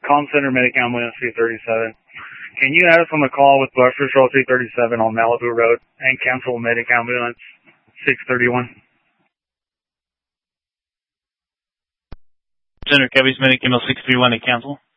Comm Center Medic Ambulance 337. Can you add us on the call with Bus Patrol 337 on Malibu Road and cancel Medic Ambulance 631? Center Cabby's Medic Ambulance 631 to cancel.